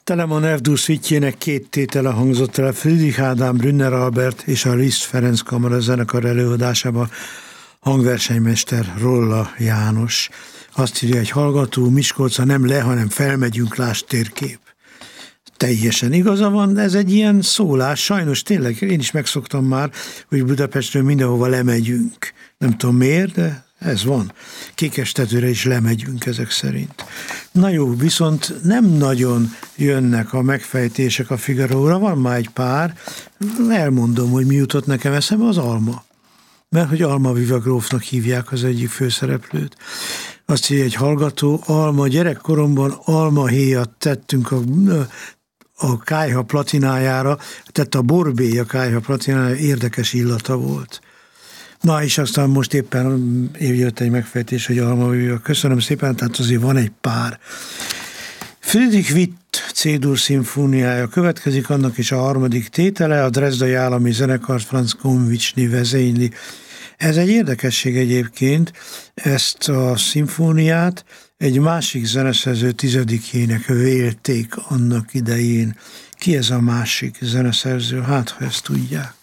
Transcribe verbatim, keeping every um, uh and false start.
Telemann F. Dur szüitjének két tétele hangzott el, Friedrich Ádám, Brünner Albert és a Liszt Ferenc Kamara zenekar előadásában, hangversenymester Rolla János. Azt írja egy hallgató, Miskolca nem le, hanem felmegyünk, lásd térkép. Teljesen igaza van, ez egy ilyen szólás, sajnos tényleg, én is megszoktam már, hogy Budapestről mindenhova lemegyünk. Nem tudom miért, de ez van. Kékestetőre is lemegyünk ezek szerint. Na jó, viszont nem nagyon jönnek a megfejtések a Figaróra, van már egy pár, elmondom, hogy mi jutott nekem eszembe, az Alma. Mert hogy Alma Viva grófnak hívják az egyik főszereplőt. Azt írja egy hallgató, Alma, gyerekkoromban almahéjat tettünk a, a kályha platinájára, tehát a borbély a kályha platinájára, érdekes illata volt. Na, és aztán most éppen jött egy megfejtés, hogy Alma Viva. Köszönöm szépen, tehát azért van egy pár. Friedrich Witt C-dur szimfóniája következik, annak is a harmadik tétele, a Dresdai Állami Zenekart Franz Gomvicsny vezényli. Ez egy érdekesség egyébként, ezt a szimfóniát egy másik zeneszerző tizedikjének vélték annak idején. Ki ez a másik zeneszerző? Hát, ha ezt tudják.